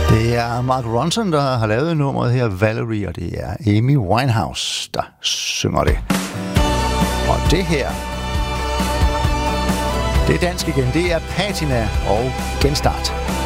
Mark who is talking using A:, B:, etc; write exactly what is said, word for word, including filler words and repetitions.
A: Det er Mark Ronson, der har lavet nummeret her, Valerie, og det er Amy Winehouse, der synger det. Og det her, det er dansk igen, det er Patina og Genstart.